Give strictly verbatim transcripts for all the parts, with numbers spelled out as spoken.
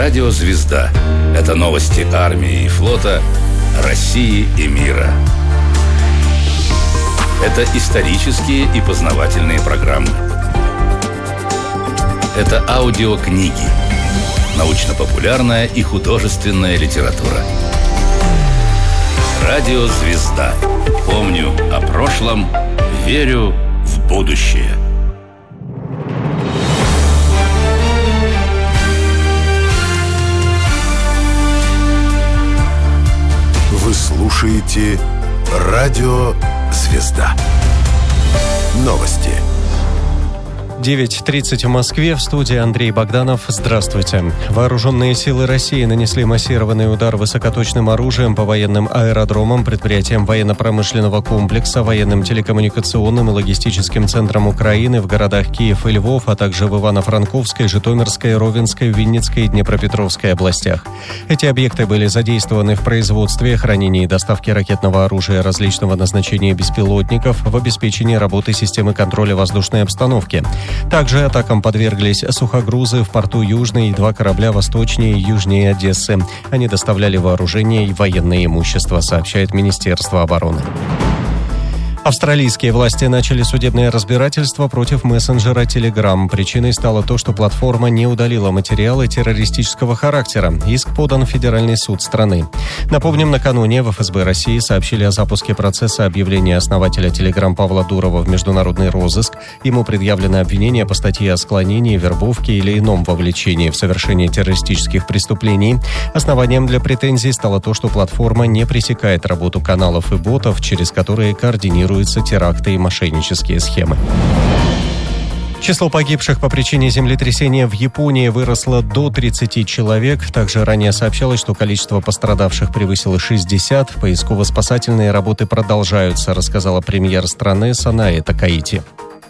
Радио «Звезда» — это новости армии и флота, России и мира. Это исторические и познавательные программы. Это аудиокниги, научно-популярная и художественная литература. Радио «Звезда». Помню о прошлом, верю в будущее. Вы слушаете Радио «Звезда». Новости. девять тридцать в Москве. В студии Андрей Богданов. Здравствуйте. Вооруженные силы России нанесли массированный удар высокоточным оружием по военным аэродромам, предприятиям военно-промышленного комплекса, военным телекоммуникационным и логистическим центрам Украины в городах Киев и Львов, а также в Ивано-Франковской, Житомирской, Ровенской, Винницкой и Днепропетровской областях. Эти объекты были задействованы в производстве, хранении и доставке ракетного оружия различного назначения беспилотников, в обеспечении работы системы контроля воздушной обстановки. Также атакам подверглись сухогрузы в порту Южный и два корабля восточнее и южнее Одессы. Они доставляли вооружение и военное имущество, сообщает Министерство обороны. Австралийские власти начали судебное разбирательство против мессенджера Telegram. Причиной стало то, что платформа не удалила материалы террористического характера. Иск подан в Федеральный суд страны. Напомним, накануне в эф эс бэ России сообщили о запуске процесса объявления основателя Telegram Павла Дурова в международный розыск. Ему предъявлено обвинение по статье о склонении, вербовке или ином вовлечении в совершение террористических преступлений. Основанием для претензий стало то, что платформа не пресекает работу каналов и ботов, через которые координируют теракты и мошеннические схемы. Число погибших по причине землетрясения в Японии выросло до тридцати человек. Также ранее сообщалось, что количество пострадавших превысило шестьдесят. Поисково-спасательные работы продолжаются, рассказала премьер страны Санае Такаити.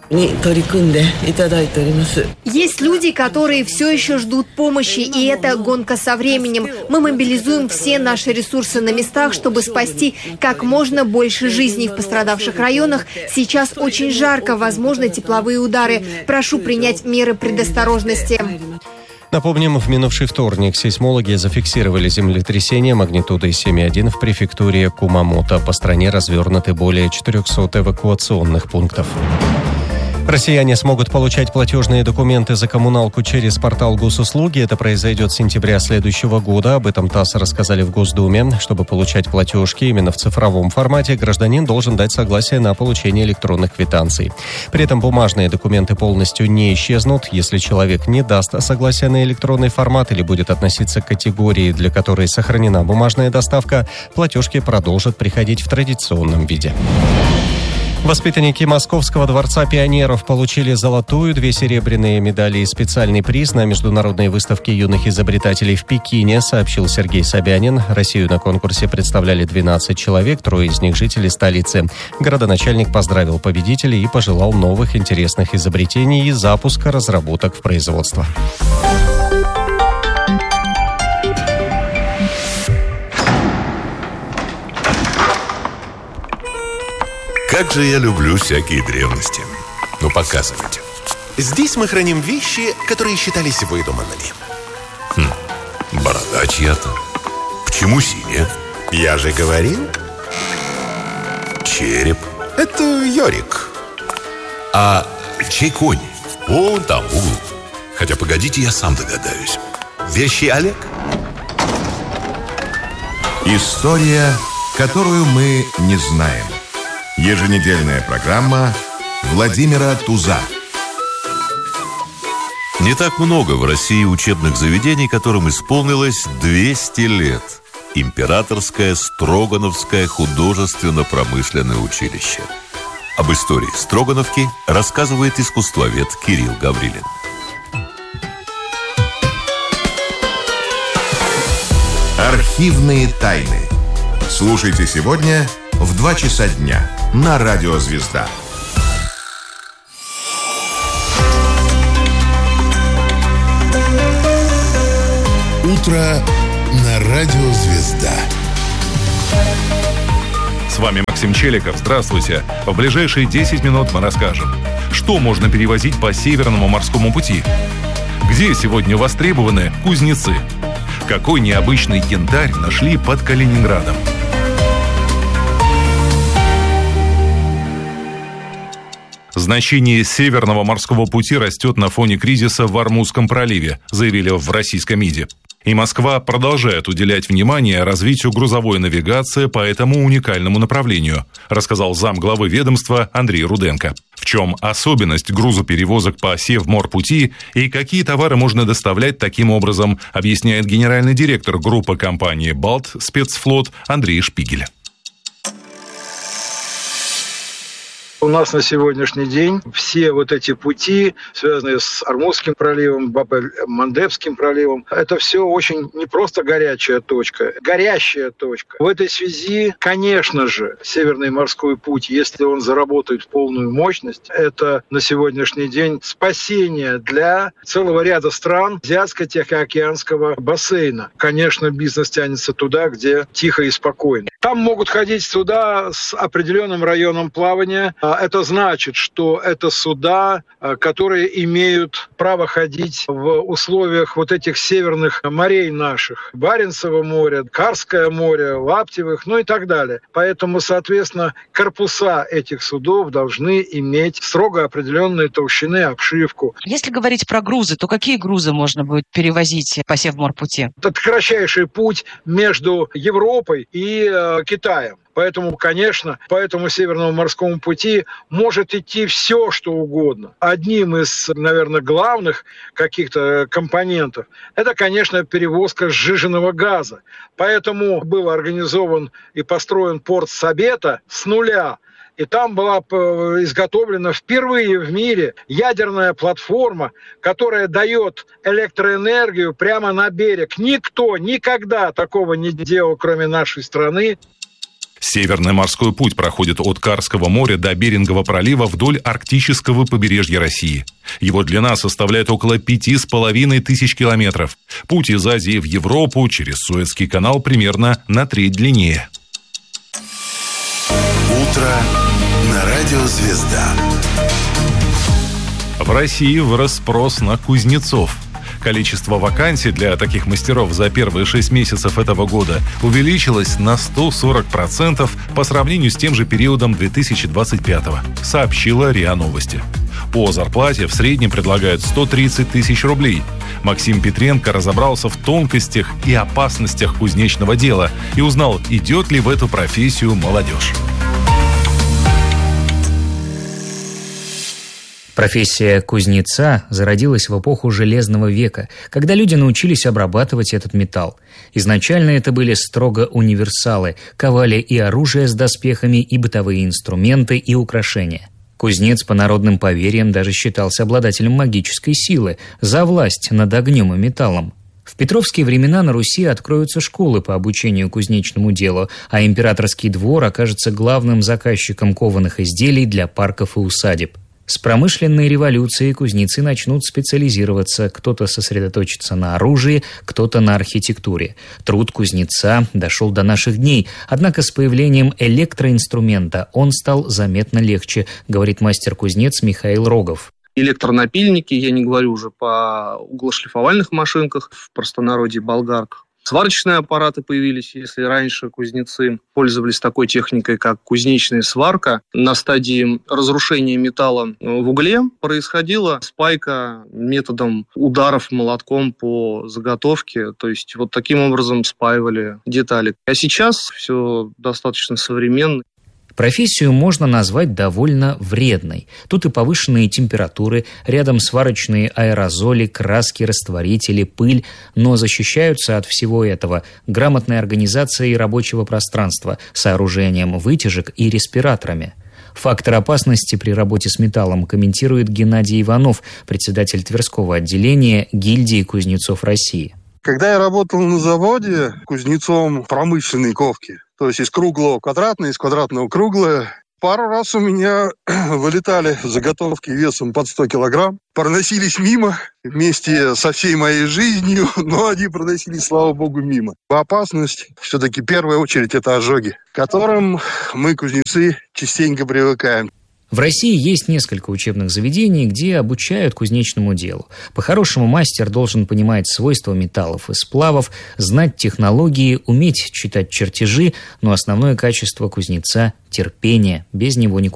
Есть люди, которые все еще ждут помощи, и это гонка со временем. Мы мобилизуем все наши ресурсы на местах, чтобы спасти как можно больше жизней в пострадавших районах. Сейчас очень жарко, возможны тепловые удары. Прошу принять меры предосторожности. Напомним, в минувший вторник сейсмологи зафиксировали землетрясение магнитудой семь и один в префектуре Кумамото. По стране развернуты более четырехсот эвакуационных пунктов. Россияне смогут получать платежные документы за коммуналку через портал госуслуги. Это произойдет с сентября следующего года. Об этом ТАСС рассказали в Госдуме. Чтобы получать платежки именно в цифровом формате, гражданин должен дать согласие на получение электронных квитанций. При этом бумажные документы полностью не исчезнут. Если человек не даст согласия на электронный формат или будет относиться к категории, для которой сохранена бумажная доставка, платежки продолжат приходить в традиционном виде. Воспитанники Московского дворца пионеров получили золотую, две серебряные медали и специальный приз на международной выставке юных изобретателей в Пекине, сообщил Сергей Собянин. Россию на конкурсе представляли двенадцать человек, трое из них жители столицы. Городоначальник поздравил победителей и пожелал новых интересных изобретений и запуска разработок в производство. Как же я люблю всякие древности. Ну, показывайте. Здесь мы храним вещи, которые считались выдуманными. Хм, борода чья-то. Почему синяя? Я же говорил. Череп. Это Йорик. А чей конь? Вон там, в углу. Хотя, погодите, я сам догадаюсь. Вещи Олег. История, которую мы не знаем. Еженедельная программа Владимира Туза. Не так много в России учебных заведений, которым исполнилось двести лет. Императорское Строгановское художественно-промышленное училище. Об истории Строгановки рассказывает искусствовед Кирилл Гаврилин. Архивные тайны. Слушайте сегодня в два часа дня на Радио «Звезда». Утро на Радио «Звезда». С вами Максим Челиков. Здравствуйте. В ближайшие десять минут мы расскажем, что можно перевозить по Северному морскому пути, где Где сегодня востребованы кузнецы? Какой необычный янтарь нашли под Калининградом? Значение Северного морского пути растет на фоне кризиса в Ормузском проливе, заявили в российском МИДе. И Москва продолжает уделять внимание развитию грузовой навигации по этому уникальному направлению, рассказал замглавы ведомства Андрей Руденко. В чем особенность грузоперевозок по Севморпути и какие товары можно доставлять таким образом, объясняет генеральный директор группы компании «Балт Спецфлот» Андрей Шпигель. У нас на сегодняшний день все вот эти пути, связанные с Ормузским проливом, Бабель-Мандебским проливом, это все очень не просто горячая точка, горящая точка. В этой связи, конечно же, Северный морской путь, если он заработает в полную мощность, это на сегодняшний день спасение для целого ряда стран Азиатско-Тихоокеанского бассейна. Конечно, бизнес тянется туда, где тихо и спокойно. Там могут ходить суда с определенным районом плавания. Это значит, что это суда, которые имеют право ходить в условиях вот этих северных морей наших. Баренцево море, Карское море, Лаптевых, ну и так далее. Поэтому, соответственно, корпуса этих судов должны иметь строго определенные толщины, обшивку. Если говорить про грузы, то какие грузы можно будет перевозить по Севморпути? Это кратчайший путь между Европой и э, Китаем. Поэтому, конечно, по этому Северному морскому пути может идти все, что угодно. Одним из, наверное, главных каких-то компонентов это, конечно, перевозка сжиженного газа. Поэтому был организован и построен порт Сабета с нуля. И там была изготовлена впервые в мире ядерная платформа, которая дает электроэнергию прямо на берег. Никто никогда такого не делал, кроме нашей страны. Северный морской путь проходит от Карского моря до Берингового пролива вдоль арктического побережья России. Его длина составляет около пяти с половиной тысяч километров. Путь из Азии в Европу через Суэцкий канал примерно на треть длиннее. Утро на радио «Звезда». В России вырос спрос на кузнецов. Количество вакансий для таких мастеров за первые шесть месяцев этого года увеличилось на сто сорок процентов по сравнению с тем же периодом две тысячи двадцать пятого, сообщила РИА Новости. По зарплате в среднем предлагают сто тридцать тысяч рублей. Максим Петренко разобрался в тонкостях и опасностях кузнечного дела и узнал, идет ли в эту профессию молодежь. Профессия кузнеца зародилась в эпоху Железного века, когда люди научились обрабатывать этот металл. Изначально это были строго универсалы, ковали и оружие с доспехами, и бытовые инструменты, и украшения. Кузнец, по народным поверьям, даже считался обладателем магической силы за власть над огнем и металлом. В петровские времена на Руси откроются школы по обучению кузнечному делу, а императорский двор окажется главным заказчиком кованых изделий для парков и усадеб. С промышленной революцией кузнецы начнут специализироваться, кто-то сосредоточится на оружии, кто-то на архитектуре. Труд кузнеца дошел до наших дней, однако с появлением электроинструмента он стал заметно легче, говорит мастер-кузнец Михаил Рогов. Электронапильники, я не говорю уже по углошлифовальных машинках, в простонародье болгарках. Сварочные аппараты появились. Если раньше кузнецы пользовались такой техникой, как кузнечная сварка, на стадии разрушения металла в угле происходила спайка методом ударов молотком по заготовке. То есть вот таким образом спаивали детали. А сейчас все достаточно современно. Профессию можно назвать довольно вредной. Тут и повышенные температуры, рядом сварочные аэрозоли, краски, растворители, пыль. Но защищаются от всего этого грамотной организацией рабочего пространства, сооружением вытяжек и респираторами. Фактор опасности при работе с металлом комментирует Геннадий Иванов, председатель Тверского отделения гильдии кузнецов России. Когда я работал на заводе кузнецом промышленной ковки, то есть из круглого квадратное, из квадратного круглое, пару раз у меня вылетали заготовки весом под сто килограмм, проносились мимо вместе со всей моей жизнью, но они проносились, слава богу, мимо. Опасность, все-таки в первую очередь, это ожоги, к которым мы, кузнецы, частенько привыкаем. В России есть несколько учебных заведений, где обучают кузнечному делу. По-хорошему, мастер должен понимать свойства металлов и сплавов, знать технологии, уметь читать чертежи, но основное качество кузнеца – терпение. Без него никуда.